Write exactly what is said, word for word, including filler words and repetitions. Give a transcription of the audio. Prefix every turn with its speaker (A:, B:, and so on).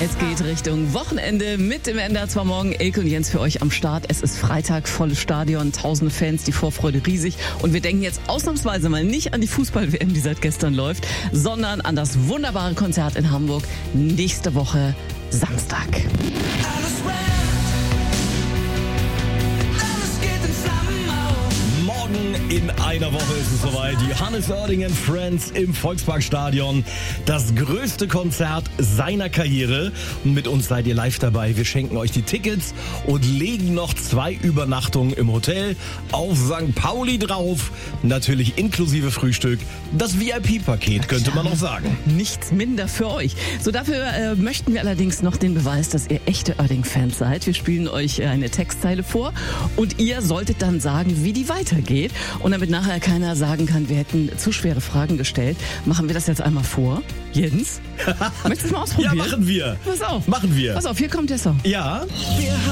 A: Es geht Richtung Wochenende mit dem N D R zwei Morgen. Elke und Jens für euch am Start. Es ist Freitag, volles Stadion, tausende Fans, die Vorfreude riesig. Und wir denken jetzt ausnahmsweise mal nicht an die Fußball-W M, die seit gestern läuft, sondern an das wunderbare Konzert in Hamburg nächste Woche Samstag.
B: In einer Woche ist es soweit. Johannes Oerding and Friends im Volksparkstadion. Das größte Konzert seiner Karriere. Und mit uns seid ihr live dabei. Wir schenken euch die Tickets und legen noch zwei Übernachtungen im Hotel auf Sankt Pauli drauf. Natürlich inklusive Frühstück. Das V I P-Paket, könnte man noch sagen.
A: Nichts minder für euch. So, dafür äh, möchten wir allerdings noch den Beweis, dass ihr echte Oerding-Fans seid. Wir spielen euch äh, eine Textzeile vor und ihr solltet dann sagen, wie die weitergeht. Und damit nachher keiner sagen kann, wir hätten zu schwere Fragen gestellt, machen wir das jetzt einmal vor. Jens, möchtest du es mal ausprobieren?
B: Ja, machen wir.
A: Pass auf.
B: Machen wir.
A: Pass auf, hier kommt der Song.
B: Ja.
C: Wir